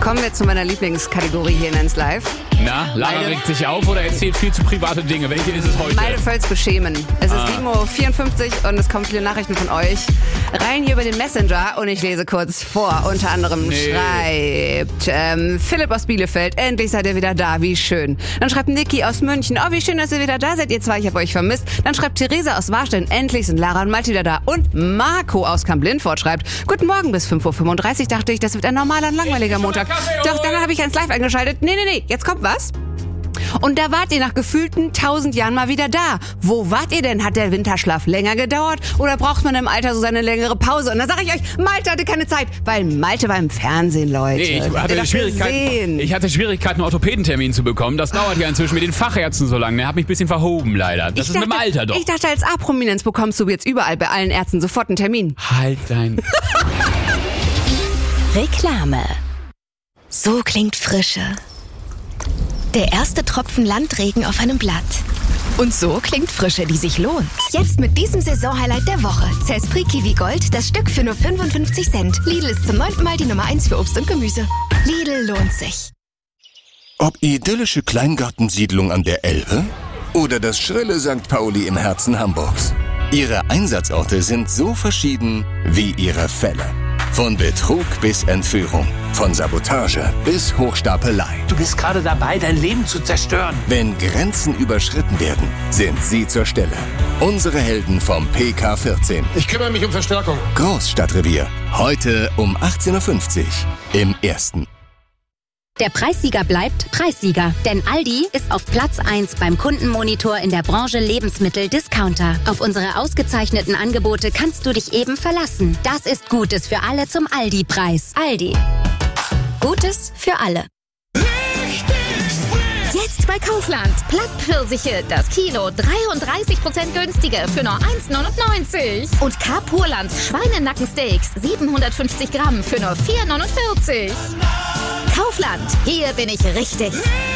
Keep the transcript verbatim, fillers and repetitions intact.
Kommen wir zu meiner Lieblingskategorie hier in eins Live. Na, Lara regt sich auf oder erzählt viel zu private Dinge. Welche ist es heute? Meine Völz beschämen. Es Ah. ist sieben Uhr vierundfünfzig und es kommen viele Nachrichten von euch. Rein hier über den Messenger und ich lese kurz vor. Unter anderem Nee. schreibt ähm, Philipp aus Bielefeld, endlich seid ihr wieder da, wie schön. Dann schreibt Niki aus München, oh wie schön, dass ihr wieder da seid, ihr zwei, ich habe euch vermisst. Dann schreibt Theresa aus Warstein, endlich sind Lara und Malte wieder da. Und Marco aus Kamp-Lindfort schreibt, guten Morgen, bis fünf Uhr fünfunddreißig dachte ich, das wird ein normaler und langweiliger Montag. Doch dann habe ich eins Live eingeschaltet. Nee, nee, nee, jetzt kommt was. Und da wart ihr nach gefühlten tausend Jahren mal wieder da. Wo wart ihr denn? Hat der Winterschlaf länger gedauert? Oder braucht man im Alter so seine längere Pause? Und da sage ich euch, Malte hatte keine Zeit, weil Malte war im Fernsehen, Leute. Nee, ich Habt ihr hatte, das Schwierigkeiten, gesehen? ich hatte Schwierigkeiten, einen Orthopädentermin zu bekommen. Das dauert ja inzwischen mit den Fachärzten so lange. Der hat mich ein bisschen verhoben, leider. Das Ich ist mit dem dachte- Alter doch. Ich dachte, als A-Prominenz bekommst du jetzt überall bei allen Ärzten sofort einen Termin. Halt dein... Reklame. So klingt Frische. Der erste Tropfen Landregen auf einem Blatt. Und so klingt Frische, die sich lohnt. Jetzt mit diesem Saisonhighlight der Woche. Zespri Kiwi Gold, das Stück für nur fünfundfünfzig Cent. Lidl ist zum neunten Mal die Nummer eins für Obst und Gemüse. Lidl lohnt sich. Ob idyllische Kleingartensiedlung an der Elbe oder das schrille Sankt Pauli im Herzen Hamburgs. Ihre Einsatzorte sind so verschieden wie ihre Fälle. Von Betrug bis Entführung, von Sabotage bis Hochstapelei. Du bist gerade dabei, dein Leben zu zerstören. Wenn Grenzen überschritten werden, sind sie zur Stelle. Unsere Helden vom P K vierzehn. Ich kümmere mich um Verstärkung. Großstadtrevier. Heute um achtzehn Uhr fünfzig im Ersten. Der Preissieger bleibt Preissieger, denn Aldi ist auf Platz eins beim Kundenmonitor in der Branche Lebensmittel-Discounter. Auf unsere ausgezeichneten Angebote kannst du dich eben verlassen. Das ist Gutes für alle zum Aldi-Preis. Aldi. Gutes für alle. Jetzt bei Kaufland. Plattpfirsiche, das Kilo dreiunddreißig Prozent günstiger für nur eins neunundneunzig. Und Carpurland Schweinenackensteaks siebenhundertfünfzig Gramm für nur vier neunundvierzig. Kaufland, hier bin ich richtig.